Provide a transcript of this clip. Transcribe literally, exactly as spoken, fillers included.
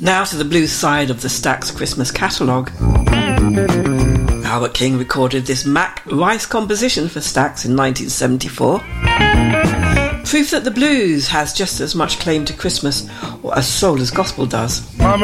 Now to the blues side of the Stax Christmas catalogue. Albert King recorded this Mac Rice composition for Stax in nineteen seventy-four. Proof that the blues has just as much claim to Christmas as soul as gospel does.